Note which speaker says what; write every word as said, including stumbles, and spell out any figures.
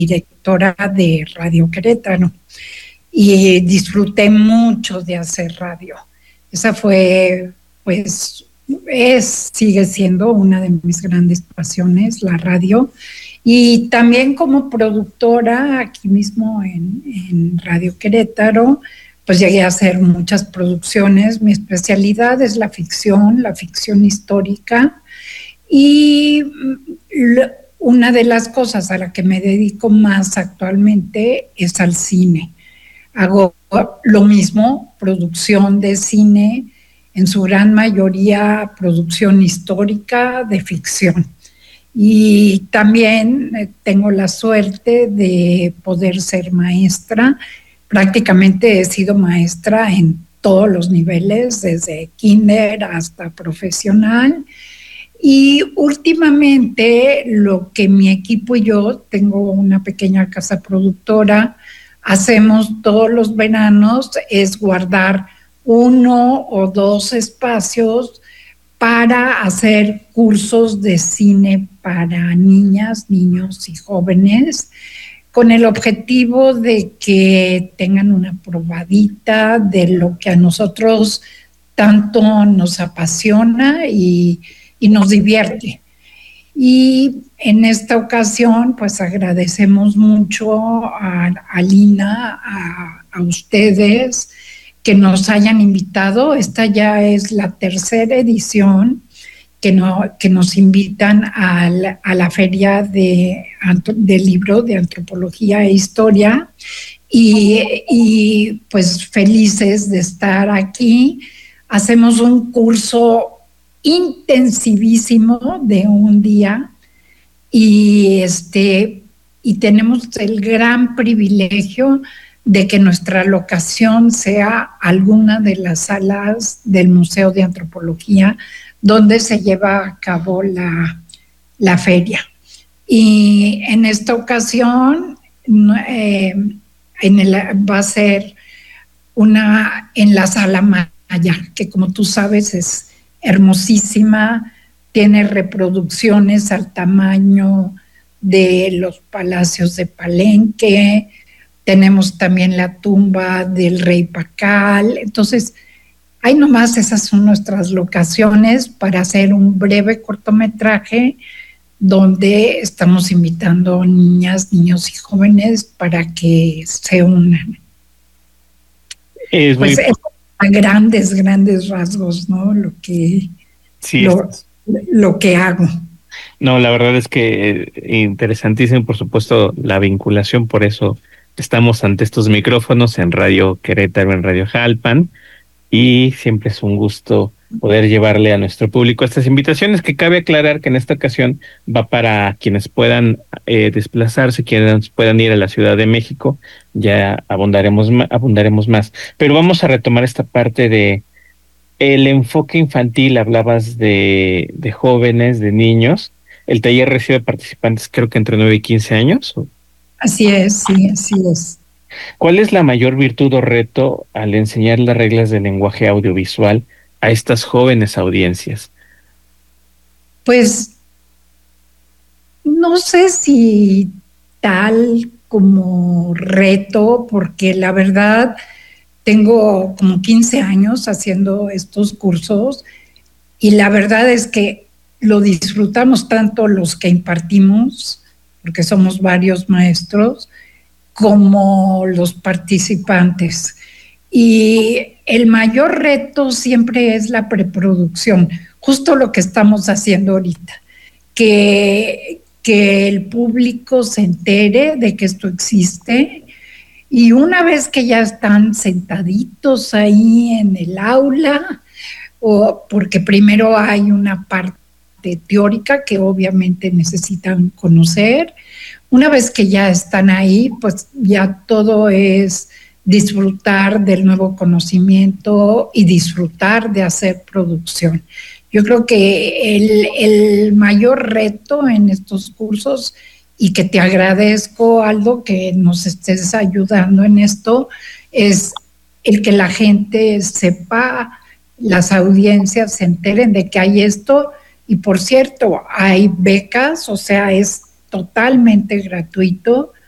Speaker 1: directora de Radio Querétaro y disfruté mucho de hacer radio. Esa fue, pues, es, sigue siendo una de mis grandes pasiones, la radio. Y también como productora aquí mismo en, en Radio Querétaro, pues llegué a hacer muchas producciones. Mi especialidad es la ficción, la ficción histórica. Y una de las cosas a la que me dedico más actualmente es al cine. Hago lo mismo, producción de cine, en su gran mayoría producción histórica de ficción. Y también tengo la suerte de poder ser maestra. Prácticamente he sido maestra en todos los niveles, desde kinder hasta profesional. Y últimamente lo que mi equipo y yo, tengo una pequeña casa productora, hacemos todos los veranos es guardar uno o dos espacios para hacer cursos de cine para niñas, niños y jóvenes, con el objetivo de que tengan una probadita de lo que a nosotros tanto nos apasiona y, y nos divierte. Y en esta ocasión, pues agradecemos mucho a, a Lina, a, a ustedes, que nos hayan invitado. Esta ya es la tercera edición que, no, que nos invitan a la, a la Feria de, de Libro de Antropología e Historia. Y, y pues felices de estar aquí. Hacemos un curso intensivísimo de un día y, este, y tenemos el gran privilegio de que nuestra locación sea alguna de las salas del Museo de Antropología donde se lleva a cabo la, la feria. Y en esta ocasión eh, en el, va a ser una en la Sala Maya, que como tú sabes es hermosísima, tiene reproducciones al tamaño de los palacios de Palenque. Tenemos también la tumba del rey Pacal. Entonces, ahí nomás esas son nuestras locaciones para hacer un breve cortometraje donde estamos invitando niñas, niños y jóvenes para que se unan.
Speaker 2: Es
Speaker 1: pues
Speaker 2: muy...
Speaker 1: es a grandes, grandes rasgos, ¿no? Lo que,
Speaker 2: sí,
Speaker 1: lo,
Speaker 2: es...
Speaker 1: lo que hago.
Speaker 2: No, la verdad es que eh, interesantísimo, por supuesto, la vinculación, por eso estamos ante estos micrófonos en Radio Querétaro, en Radio Jalpan, y siempre es un gusto poder llevarle a nuestro público estas invitaciones, que cabe aclarar que en esta ocasión va para quienes puedan eh, desplazarse, quienes puedan ir a la Ciudad de México, ya abundaremos, abundaremos más. Pero vamos a retomar esta parte de el enfoque infantil. Hablabas de, de jóvenes, de niños. El taller recibe participantes creo que entre nueve y quince años.
Speaker 1: Así es, sí, así es.
Speaker 2: ¿Cuál es la mayor virtud o reto al enseñar las reglas del lenguaje audiovisual a estas jóvenes audiencias?
Speaker 1: Pues no sé si tal como reto, porque la verdad tengo como quince años haciendo estos cursos y la verdad es que lo disfrutamos tanto los que impartimos, porque somos varios maestros, como los participantes. Y el mayor reto siempre es la preproducción, justo lo que estamos haciendo ahorita, que, que el público se entere de que esto existe y una vez que ya están sentaditos ahí en el aula, o porque primero hay una parte teórica que obviamente necesitan conocer. Una vez que ya están ahí, pues ya todo es disfrutar del nuevo conocimiento y disfrutar de hacer producción. Yo creo que el, el mayor reto en estos cursos, y que te agradezco, Aldo, que nos estés ayudando en esto, es el que la gente sepa, las audiencias se enteren de que hay esto. Y por cierto, hay becas, o sea, es totalmente gratuito